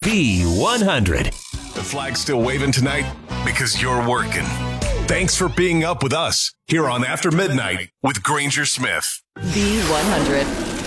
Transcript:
B100. The flag's still waving tonight because you're working. Thanks for being up with us here on After Midnight with Granger Smith. B100.